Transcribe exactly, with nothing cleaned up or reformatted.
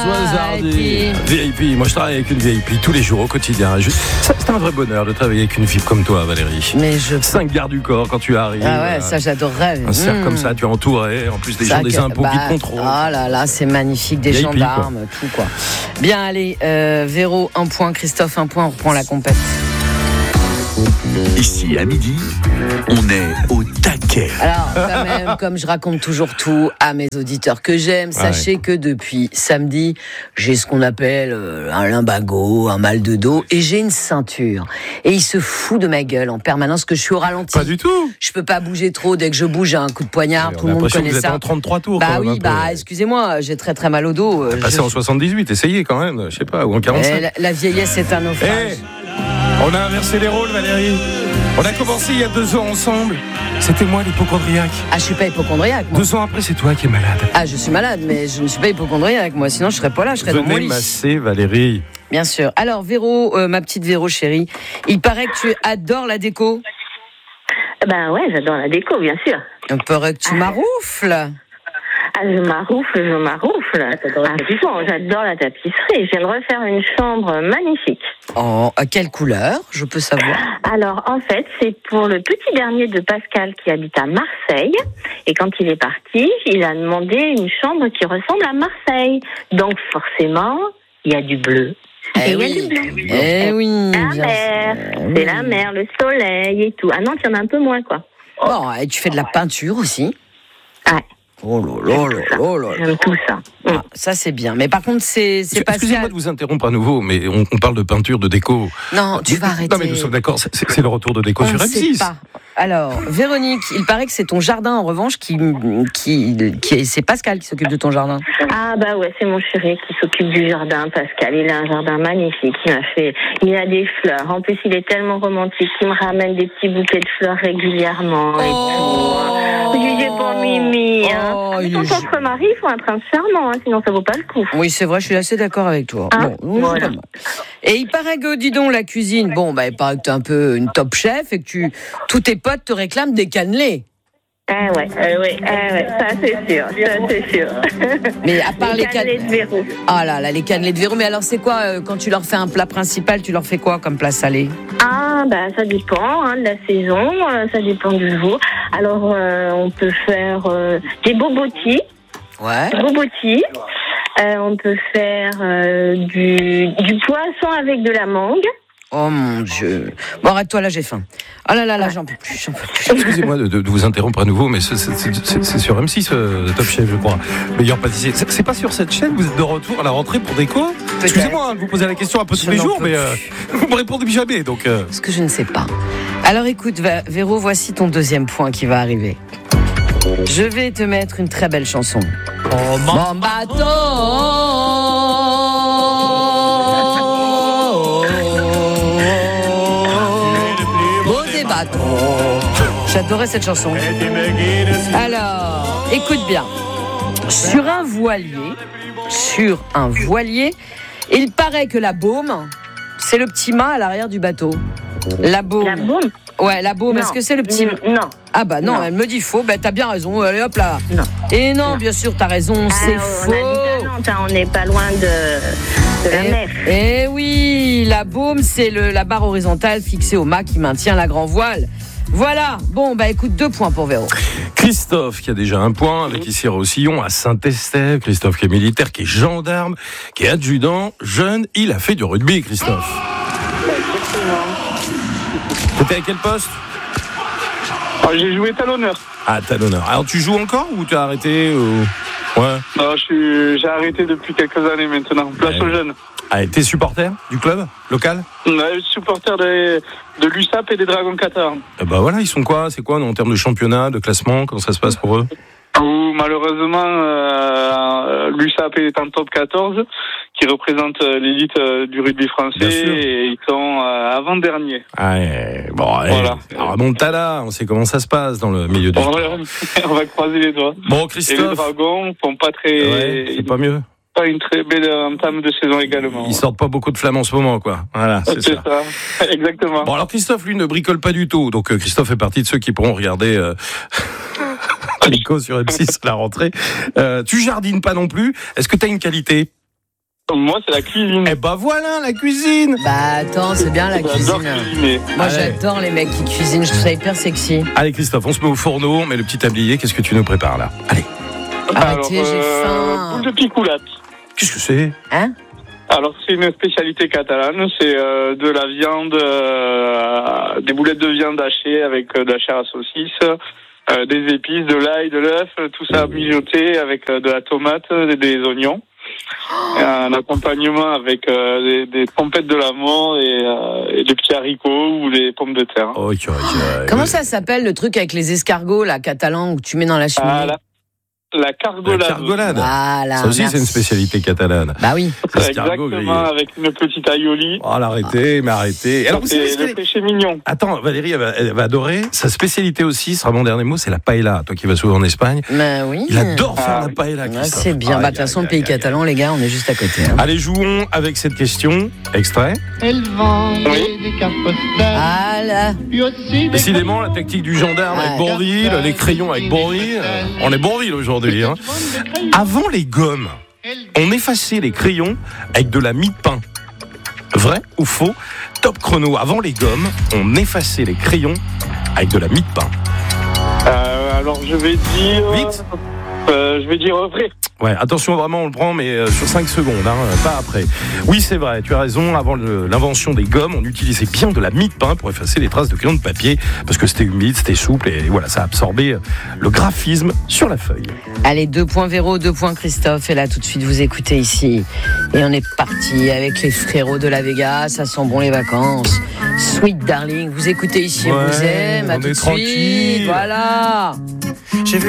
Françoise Hardy, V I P. Moi, je travaille avec une V I P tous les jours, au quotidien. Je... C'est un vrai bonheur de travailler avec une fille comme toi, Valérie. Mais je... Cinq gardes du corps quand tu arrives. Ah ouais, ça j'adorerais. Un cercle mmh. comme ça, tu es entouré. En plus, des gens des impôts bah, qui te contrôlent. Oh là là, c'est magnifique, des V I P, gendarmes, quoi. Tout quoi. Bien, allez, euh, Véro, un point, Christophe, un point, on reprend la compète. Ici, à midi, on est au taquet. Alors, quand même, comme je raconte toujours tout à mes auditeurs que j'aime, ah sachez ouais. que depuis samedi, j'ai ce qu'on appelle euh, un lumbago, un mal de dos, et j'ai une ceinture. Et il se fout de ma gueule en permanence que je suis au ralenti. Pas du tout. Je peux pas bouger trop. Dès que je bouge, j'ai un coup de poignard. Et tout le monde connaît que vous ça. Êtes en trente-trois tours. Bah oui, bah excusez-moi, j'ai très très mal au dos. Passez je... en soixante-dix-huit, essayez quand même, je sais pas, ou en quarante-cinq. La, la vieillesse est un naufrage. Hey, on a inversé les rôles, Valérie. On a commencé il y a deux ans ensemble. C'était moi l'hypochondriaque. Ah, je suis pas hypochondriaque, moi. Deux ans après, c'est toi qui es malade. Ah, je suis malade, mais je ne suis pas hypochondriaque, moi. Sinon, je serais pas là, je serais Venez dans mon lit. masser, Valérie. Bien sûr. Alors, Véro, euh, ma petite Véro chérie, il paraît que tu adores la déco. Ben ouais, j'adore la déco, bien sûr. Il paraît que tu ah. maroufles. Ah, je maroufle, je maroufle. Ah, bon, j'adore la tapisserie. Je viens de refaire une chambre magnifique. Oh, à quelle couleur, je peux savoir? Alors, en fait, c'est pour le petit dernier de Pascal qui habite à Marseille. Et quand il est parti, il a demandé une chambre qui ressemble à Marseille. Donc, forcément, il y a du bleu. Eh et oui. il y a du bleu. Eh oui. La mer, c'est oui. la mer, le soleil et tout. Ah non, il y en a un peu moins, quoi. Bon, et tu fais de la peinture aussi? Ouais. Oh là là là là là. J'aime tout ça. Ah, ça c'est bien. Mais par contre, c'est, c'est Pascal. Excusez-moi de vous interrompre à nouveau, mais on, on parle de peinture, de déco. Non, tu vas arrêter. Non, mais nous sommes d'accord, c'est, c'est le retour de déco on sur M six. Pas. Alors, Véronique, il paraît que c'est ton jardin en revanche qui, qui, qui c'est Pascal qui s'occupe de ton jardin. Ah bah ouais, c'est mon chéri qui s'occupe du jardin, Pascal. Il a un jardin magnifique. Il m'a fait, il a des fleurs. En plus, il est tellement romantique qu'il me ramène des petits bouquets de fleurs régulièrement. Et oh tout. Je dis pour Mimi. Hein. Oh, Quand on se remarie, il faut un prince charmant, hein, sinon ça vaut pas le coup. Oui, c'est vrai, je suis assez d'accord avec toi. Hein bon, voilà. Et il paraît que, dis donc, la cuisine, bon, bah, il paraît que t'es un peu une top chef et que tu, tous tes potes te réclament des cannelés. Ah ouais, euh, ouais, euh, ouais, ça c'est sûr, ça c'est sûr. Mais à part les, les cannelés can... de Véro. Ah là là, les cannelés de Véro. Mais alors c'est quoi, euh, quand tu leur fais un plat principal, tu leur fais quoi comme plat salé? Ah bah ça dépend hein, de la saison, euh, ça dépend du jour. Alors euh, on peut faire euh, des bobotis. Ouais. Des bobotis. Euh, on peut faire euh, du, du poisson avec de la mangue. Oh mon Dieu. Bon, arrête-toi, là, j'ai faim. Oh là là là, j'en peux plus, j'en peux plus. Excusez-moi de, de vous interrompre à nouveau, mais c'est, c'est, c'est, c'est sur M six, euh, Top Chef, je crois. Meilleur pâtissier. C'est, c'est pas sur cette chaîne, vous êtes de retour à la rentrée pour déco? Peut-être. Excusez-moi hein, de vous poser la question un peu tous les jours, mais euh, vous me répondez jamais, donc... Euh... Parce que je ne sais pas. Alors écoute, Véro, voici ton deuxième point qui va arriver. Je vais te mettre une très belle chanson. Oh, mon bateau. J'adorais cette chanson. Alors, écoute bien. Sur un voilier, sur un voilier, il paraît que la baume, c'est le petit mât à l'arrière du bateau. La baume. La baume. Ouais, la baume. Non. Est-ce que c'est le petit mât? Non. Ah bah non, non, elle me dit faux. Bah t'as bien raison. Allez hop là. Non. Et non, non. bien sûr, t'as raison. Ah, c'est on faux. Nantes, hein, on n'est pas loin de, de la et, mer. Eh oui, la baume, c'est le, la barre horizontale fixée au mât qui maintient la grand voile. Voilà, bon bah écoute, deux points pour Véro. Christophe qui a déjà un point avec ici Roussillon à Saint-Estève. Christophe qui est militaire, qui est gendarme, qui est adjudant, jeune, il a fait du rugby, Christophe. T'étais à quel poste? Ah, j'ai joué talonneur. Ah, talonneur. Alors tu joues encore ou tu as arrêté ou... Ouais. Non, je suis, j'ai arrêté depuis quelques années maintenant. Place ouais. aux jeunes. Ah, t'es supporter du club local? Ouais, supporter de, de l'U S A P et des Dragons Qatar. Eh bah voilà, ils sont quoi? C'est quoi en termes de championnat, de classement? Comment ça se passe pour eux? Où malheureusement, euh, l'U S A P est en top quatorze, qui représente l'élite du rugby français, et ils sont euh, avant-dernier. Ah, ouais, bon, voilà. Alors, remonte-là, on sait comment ça se passe dans le milieu du sport. On va croiser les doigts. Bon, Christophe. Et les Dragons font pas très... Ouais, c'est pas mieux. Pas une très belle entame de saison également. Ils sortent pas beaucoup de flammes en ce moment, quoi. Voilà, c'est, c'est ça. ça. Exactement. Bon, alors Christophe, lui, ne bricole pas du tout. Donc, Christophe fait partie de ceux qui pourront regarder euh... Nico sur M six à la rentrée. Euh, tu jardines pas non plus. Est-ce que tu as une qualité? Moi, c'est la cuisine. Eh ben voilà, la cuisine. Bah attends, c'est bien la J'adore cuisine. cuisiner. Moi, Allez. j'adore les mecs qui cuisinent, je trouve ça hyper sexy. Allez Christophe, on se met au fourneau, on met le petit tablier. Qu'est-ce que tu nous prépares là? Allez. Arrêtez, Alors, j'ai faim. boule de picoulate. Qu'est-ce que c'est? Hein? Alors, c'est une spécialité catalane. C'est euh, de la viande, euh, des boulettes de viande hachées avec euh, de la chair à saucisse, euh, des épices, de l'ail, de l'œuf, tout ça mijoté avec euh, de la tomate, et des oignons. Et un accompagnement avec euh, des, des trompettes de l'amour et, euh, et des petits haricots ou des pommes de terre. Oh, okay, okay. Comment ça s'appelle le truc avec les escargots, là, catalan, où tu mets dans la cheminée? Ah, la, la cargolade. La cargolade. Voilà. Ça aussi, merci. c'est une spécialité catalane. Bah oui. L'escargot Exactement, grillé. avec une petite aioli. Oh, l'arrêtez, mais arrêtez. Alors, vous savez ce Et le qu'elle est- péché mignon. Attends, Valérie, elle va, elle va adorer. Sa spécialité aussi, ce sera mon dernier mot, c'est la paella. Toi qui vas souvent en Espagne. Bah oui. Il adore faire Ah, la oui. paella, Ah, Christophe. c'est bien. Aïe, Bah, de toute façon, aïe, le pays aïe, aïe. catalan, les gars, on est juste à côté. Hein. Allez, jouons avec cette question. Extrait. Elle vend Oui. des cartes postales, Ah là. puis aussi des Décidément, la tactique du gendarme avec Ouais. Bourville, les crayons avec Bourville. euh, On est Bourville aujourd'hui. Hein. Avant les gommes, on effaçait les crayons avec de la mie de pain. Vrai ou faux? Top chrono. Avant les gommes, on effaçait les crayons avec de la mie de pain. Euh, alors, je vais dire... Vite. Euh, je vais dire vrai. Ouais, attention, vraiment, on le prend, mais euh, sur cinq secondes, hein, pas après. Oui, c'est vrai, tu as raison. Avant le- l'invention des gommes, on utilisait bien de la mie de pain pour effacer les traces de crayons de papier, parce que c'était humide, c'était souple, et voilà, ça absorbait le graphisme sur la feuille. Allez, deux points Véro, deux points Christophe. Et là, tout de suite, vous écoutez ici. Et on est parti avec les frérots de la Vega. Ça sent bon les vacances. Sweet Darling, vous écoutez ici, on Ouais, vous aime. À on tout est de suite. tranquille. Voilà.